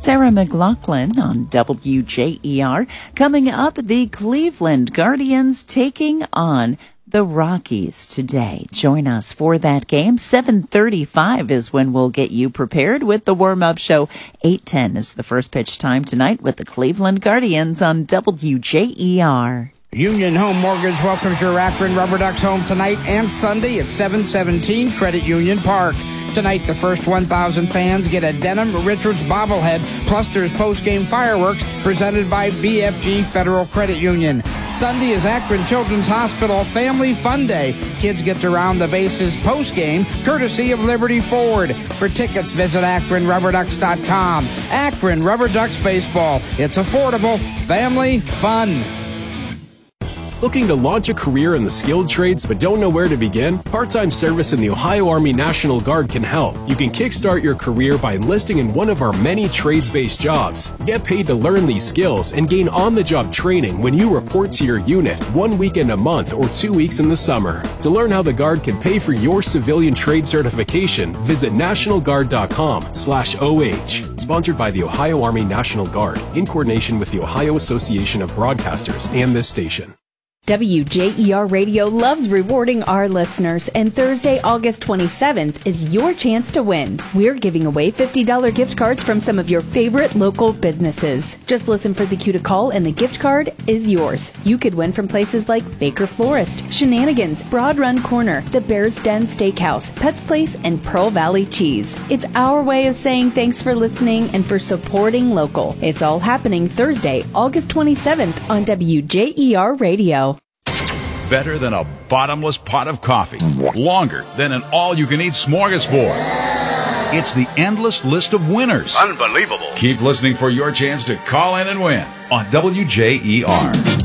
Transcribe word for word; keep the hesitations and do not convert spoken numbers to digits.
Sarah McLaughlin on W J E R. Coming up, the Cleveland Guardians taking on the Rockies today. Join us for that game. seven thirty-five is when we'll get you prepared with the warm-up show. eight ten is the first pitch time tonight with the Cleveland Guardians on W J E R. Union Home Mortgage welcomes your Akron Rubber Ducks home tonight and Sunday at seven seventeen Credit Union Park. Tonight, the first one thousand fans get a Denham Richards bobblehead, plus there's post-game fireworks presented by B F G Federal Credit Union. Sunday is Akron Children's Hospital Family Fun Day. Kids get to round the bases post-game, courtesy of Liberty Ford. For tickets, visit akron rubber ducks dot com. Akron Rubber Ducks Baseball. It's affordable, family fun. Looking to launch a career in the skilled trades but don't know where to begin? Part-time service in the Ohio Army National Guard can help. You can kickstart your career by enlisting in one of our many trades-based jobs. Get paid to learn these skills and gain on-the-job training when you report to your unit one weekend a month or two weeks in the summer. To learn how the Guard can pay for your civilian trade certification, visit national guard dot com slash O H. Sponsored by the Ohio Army National Guard in coordination with the Ohio Association of Broadcasters and this station. W J E R Radio loves rewarding our listeners, and Thursday, August twenty-seventh is your chance to win. We're giving away fifty dollars gift cards from some of your favorite local businesses. Just listen for the cue to call and the gift card is yours. You could win from places like Baker Florist, Shenanigans, Broad Run Corner, the Bear's Den Steakhouse, Pets Place, and Pearl Valley Cheese. It's our way of saying thanks for listening and for supporting local. It's all happening Thursday, August twenty-seventh on W J E R Radio. Better than a bottomless pot of coffee. Longer than an all-you-can-eat smorgasbord. It's the endless list of winners. Unbelievable. Keep listening for your chance to call in and win on W J E R.